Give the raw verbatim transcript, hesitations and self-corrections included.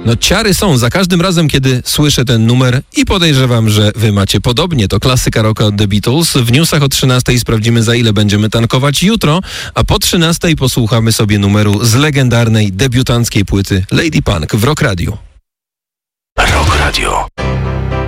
No ciary są za każdym razem, kiedy słyszę ten numer i podejrzewam, że wy macie podobnie. To klasyka rocka od The Beatles. W newsach o trzynastej sprawdzimy, za ile będziemy tankować jutro, a po trzynastej posłuchamy sobie numeru z legendarnej debiutanckiej płyty Lady Punk w Rock Radio. Rock Radio.